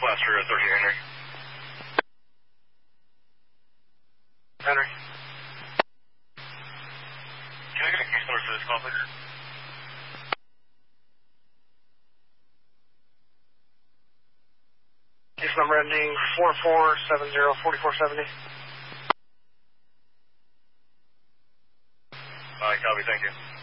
last for 13 Henry. Henry. Can I get a case number for this call, please? Case number ending 4470, 4470. Copy, thank you.